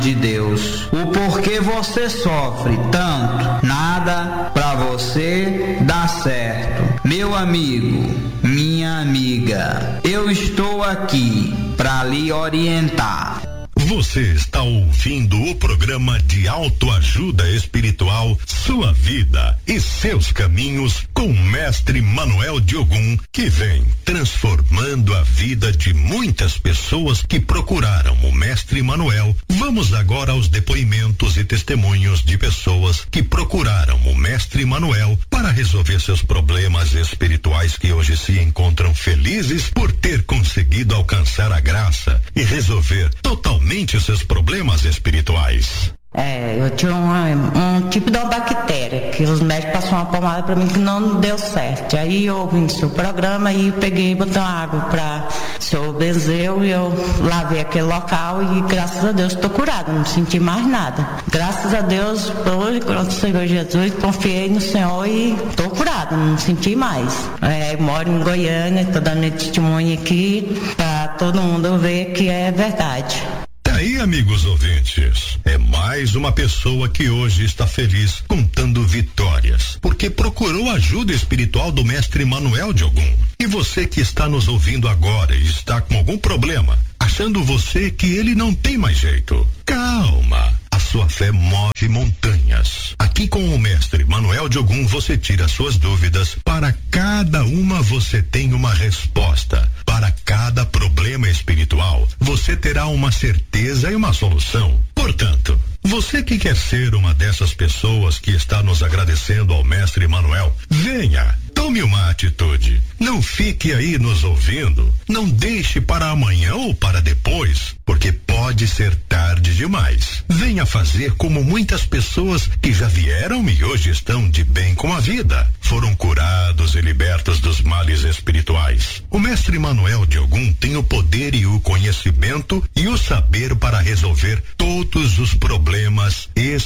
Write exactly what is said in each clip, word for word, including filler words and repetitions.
de Deus. O porquê você sofre tanto, nada pra você dá certo. Meu amigo, minha amiga, eu estou aqui pra lhe orientar. Você está ouvindo o programa de autoajuda espiritual Sua Vida e Seus Caminhos com o mestre Manuel Diogum, que vem transformando a vida de muitas pessoas que procuraram o mestre Manuel. Vamos agora aos depoimentos e testemunhos de pessoas que procuraram o mestre Manuel para resolver seus problemas espirituais, que hoje se encontram felizes por ter conseguido alcançar a graça e resolver totalmente os seus problemas espirituais. É, eu tinha uma, um tipo de uma bactéria que os médicos passaram uma pomada pra mim que não deu certo. Aí eu ouvi seu programa e peguei e botei uma água pra o senhor benzeu e eu lavei aquele local e graças a Deus estou curada, não senti mais nada. Graças a Deus, hoje, com o Senhor Jesus, confiei no Senhor e estou curada, não senti mais. É, moro em Goiânia, estou dando testemunho aqui pra todo mundo ver que é verdade. Aí, amigos ouvintes, é mais uma pessoa que hoje está feliz contando vitórias, porque procurou ajuda espiritual do mestre Manuel Diogum. E você que está nos ouvindo agora e está com algum problema, achando você que ele não tem mais jeito, calma. A sua fé move montanhas. Aqui com o mestre Manuel Diogum você tira suas dúvidas. Para cada uma você tem uma resposta. Para cada problema espiritual você terá uma certeza e uma solução. Portanto, você que quer ser uma dessas pessoas que está nos agradecendo ao mestre Manuel, venha, tome uma atitude. Não fique aí nos ouvindo. Não deixe para amanhã ou para depois, porque pode ser tarde demais. Venha fazer como muitas pessoas que já vieram e hoje estão de bem com a vida. Foram curados e libertos dos males espirituais. O mestre Manuel Diogum tem o poder e o conhecimento e o saber para resolver todos os problemas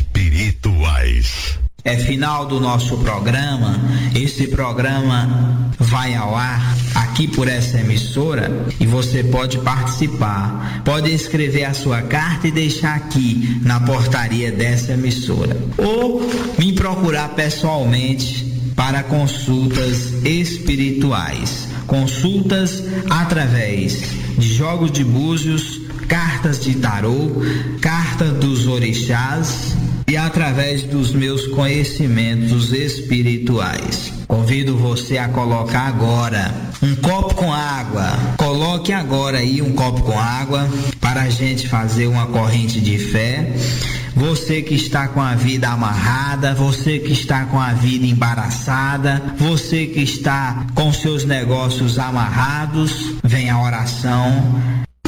espirituais. É final do nosso programa. Esse programa vai ao ar aqui por essa emissora e você pode participar. Pode escrever a sua carta e deixar aqui na portaria dessa emissora. Ou me procurar pessoalmente para consultas espirituais. Consultas através de jogos de búzios, cartas de tarô, carta dos orixás e através dos meus conhecimentos espirituais. Convido você a colocar agora um copo com água. Coloque agora aí um copo com água para a gente fazer uma corrente de fé. Você que está com a vida amarrada, você que está com a vida embaraçada, você que está com seus negócios amarrados, vem a oração.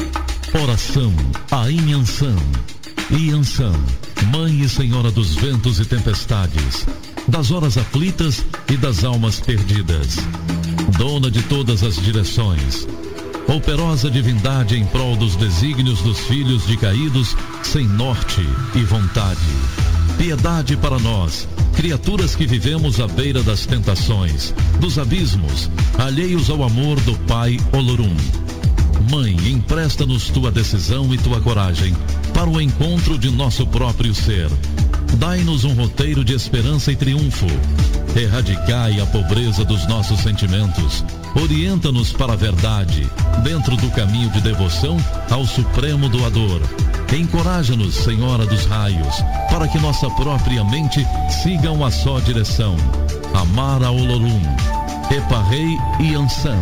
Oração a Inhansã. Inhansã, Mãe e Senhora dos ventos e tempestades, das horas aflitas e das almas perdidas, dona de todas as direções, operosa divindade em prol dos desígnios dos filhos de caídos sem norte e vontade. Piedade para nós, criaturas que vivemos à beira das tentações, dos abismos, alheios ao amor do Pai Olorum. Mãe, empresta-nos tua decisão e tua coragem para o encontro de nosso próprio ser. Dai-nos um roteiro de esperança e triunfo. Erradicai a pobreza dos nossos sentimentos. Orienta-nos para a verdade, dentro do caminho de devoção ao Supremo Doador. Encoraja-nos, Senhora dos Raios, para que nossa própria mente siga uma só direção. Amar a Olorum. Eparrei e Ansan.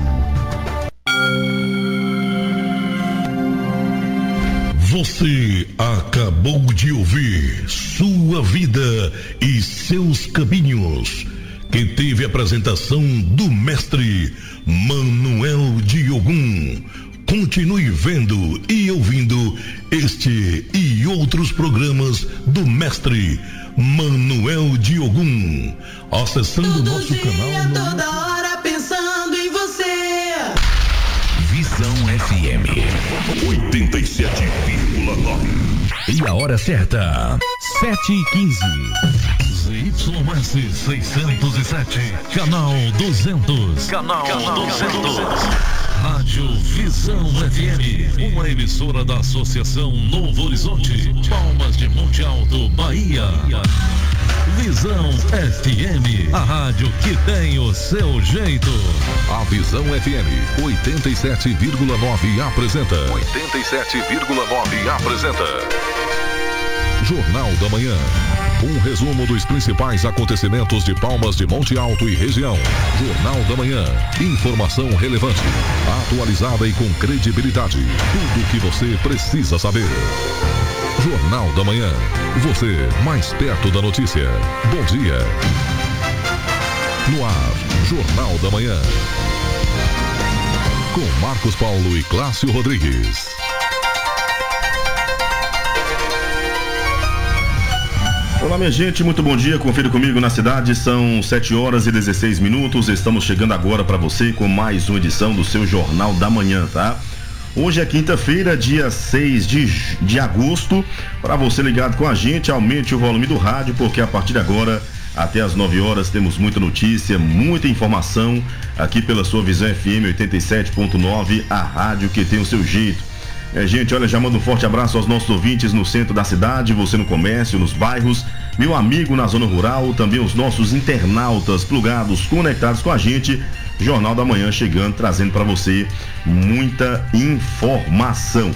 Você acabou de ouvir Sua Vida e Seus Caminhos, que teve a apresentação do mestre Manuel Diogum. Continue vendo e ouvindo este e outros programas do mestre Manuel Diogum, acessando todo nosso dia, canal. No... toda hora pensando em você. Visão F M oitenta e sete vírgula nove. E a hora certa, sete e quinze. Y S seiscentos e sete, canal duzentos. Canal, canal duzentos. Rádio Visão F M, uma emissora da Associação Novo Horizonte, Palmas de Monte Alto, Bahia. Visão F M, a rádio que tem o seu jeito. A Visão F M oitenta e sete vírgula nove apresenta. oitenta e sete vírgula nove apresenta. Jornal da Manhã. Um resumo dos principais acontecimentos de Palmas de Monte Alto e região. Jornal da Manhã. Informação relevante, atualizada e com credibilidade. Tudo o que você precisa saber. Jornal da Manhã. Você mais perto da notícia. Bom dia. No ar, Jornal da Manhã. Com Marcos Paulo e Cláudio Rodrigues. Olá, minha gente, muito bom dia. Confira comigo na cidade, são sete horas e dezesseis minutos. Estamos chegando agora para você com mais uma edição do seu Jornal da Manhã, tá? Hoje é quinta-feira, dia seis de, de agosto. Para você ligado com a gente, aumente o volume do rádio, porque a partir de agora, até as nove horas, temos muita notícia, muita informação aqui pela sua Visão F M oitenta e sete ponto nove, a rádio que tem o seu jeito. É, gente, olha, já mando um forte abraço aos nossos ouvintes no centro da cidade, você no comércio, nos bairros, meu amigo na zona rural, também os nossos internautas plugados, conectados com a gente. Jornal da Manhã chegando, trazendo para você muita informação.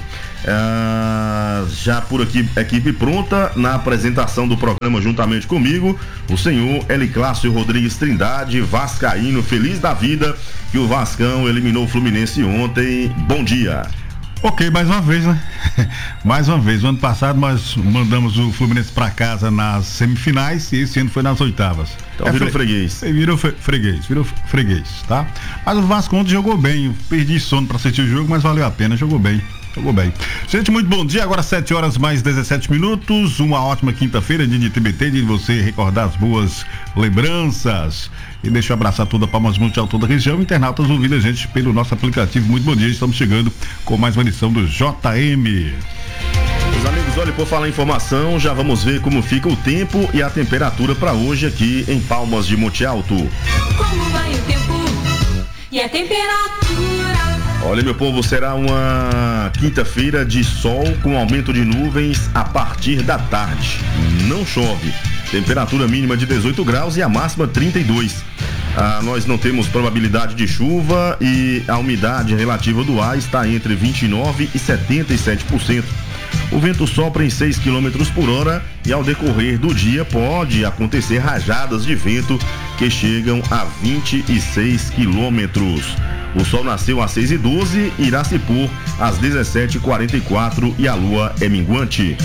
Ah, já por aqui, equipe pronta na apresentação do programa juntamente comigo, o senhor Eliclácio Rodrigues Trindade, vascaíno, feliz da vida que o Vascão eliminou o Fluminense ontem. Bom dia. Ok, mais uma vez, né? Mais uma vez. O ano passado nós mandamos o Fluminense para casa nas semifinais e esse ano foi nas oitavas. Então é, virou fre... freguês. Virou freguês, virou freguês, tá? Mas o Vasco ontem jogou bem. Eu perdi sono para assistir o jogo, mas valeu a pena, jogou bem. Jogou bem. Gente, muito bom dia. Agora sete horas mais dezessete minutos. Uma ótima quinta-feira, dia de T B T, de você recordar as boas lembranças. E deixa eu abraçar toda a Palmas de Monte Alto, toda a região. Internautas ouvindo a gente pelo nosso aplicativo. Muito bom dia. Estamos chegando com mais uma edição do J M. Meus amigos, olha, por falar em informação, já vamos ver como fica o tempo e a temperatura para hoje aqui em Palmas de Monte Alto. Como vai o tempo e a temperatura? Olha, meu povo, será uma quinta-feira de sol com aumento de nuvens a partir da tarde. Não chove. Temperatura mínima de dezoito graus e a máxima trinta e dois. Ah, nós não temos probabilidade de chuva e a umidade relativa do ar está entre vinte e nove e setenta e sete por cento. O vento sopra em seis quilômetros por hora e ao decorrer do dia pode acontecer rajadas de vento que chegam a vinte e seis quilômetros. O sol nasceu às seis e doze, irá se pôr às dezessete e quarenta e quatro e a lua é minguante.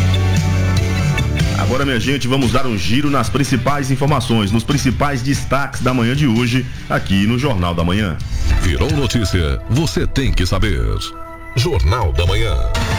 Agora, minha gente, vamos dar um giro nas principais informações, nos principais destaques da manhã de hoje, aqui no Jornal da Manhã. Virou notícia, você tem que saber. Jornal da Manhã.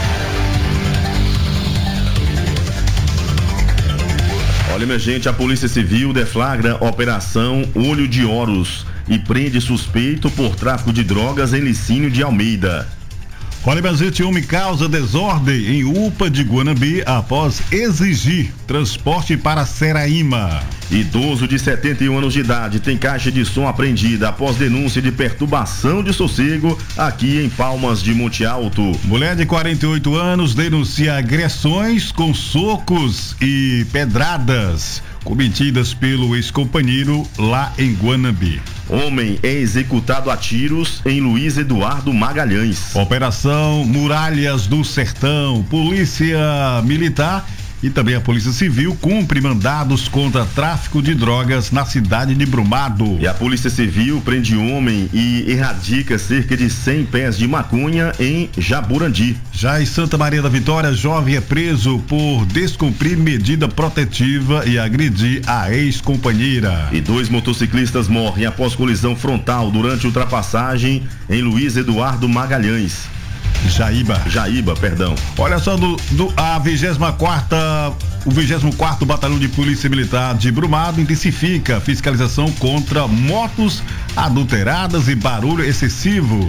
Olha, minha gente, a Polícia Civil deflagra Operação Olho de Horus e prende suspeito por tráfico de drogas em Licínio de Almeida. Olha, minha gente, homem causa desordem em U P A de Guanambi após exigir transporte para Seraíma. Idoso de setenta e um anos de idade tem caixa de som apreendida após denúncia de perturbação de sossego aqui em Palmas de Monte Alto. Mulher de quarenta e oito anos denuncia agressões com socos e pedradas cometidas pelo ex-companheiro lá em Guanambi. Homem é executado a tiros em Luiz Eduardo Magalhães. Operação Muralhas do Sertão, Polícia Militar e também a Polícia Civil cumpre mandados contra tráfico de drogas na cidade de Brumado. E a Polícia Civil prende homem e erradica cerca de cem pés de maconha em Jaburandi. Já em Santa Maria da Vitória, jovem é preso por descumprir medida protetiva e agredir a ex-companheira. E dois motociclistas morrem após colisão frontal durante ultrapassagem em Luiz Eduardo Magalhães. Jaíba. Jaíba, perdão. Olha só, do, do, a vigésima quarta, o vigésimo quarto Batalhão de Polícia Militar de Brumado intensifica a fiscalização contra motos adulteradas e barulho excessivo.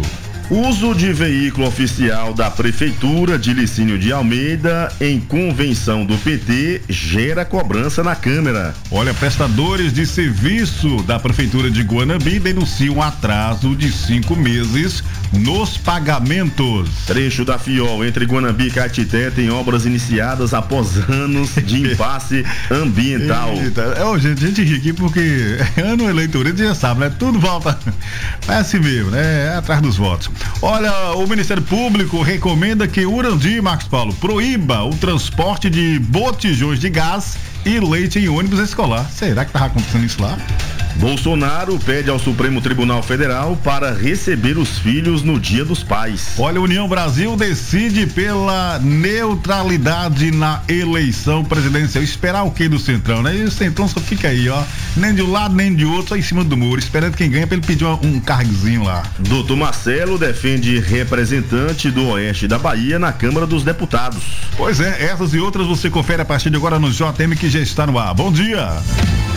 Uso de veículo oficial da Prefeitura de Licínio de Almeida em convenção do P T gera cobrança na Câmara. Olha, prestadores de serviço da Prefeitura de Guanambi denunciam atraso de cinco meses nos pagamentos. Trecho da Fiol entre Guanambi e Caetité tem obras iniciadas após anos de impasse ambiental. Eita, é, gente, a gente ri aqui porque ano eleitoral, a gente já sabe, né? Tudo volta, é assim mesmo, né? É atrás dos votos. Olha, o Ministério Público recomenda que Urandi, Marcos Paulo, proíba o transporte de botijões de gás e leite em ônibus escolar. Será que tava acontecendo isso lá? Bolsonaro pede ao Supremo Tribunal Federal para receber os filhos no Dia dos Pais. Olha, a União Brasil decide pela neutralidade na eleição presidencial. Esperar o que do Centrão, né? E o Centrão só fica aí, ó, nem de um lado nem de outro, só em cima do muro, esperando quem ganha pra ele pedir um, um cargozinho lá. Doutor Marcelo defende representante do Oeste da Bahia na Câmara dos Deputados. Pois é, essas e outras você confere a partir de agora no J M, que já está no ar. Bom dia!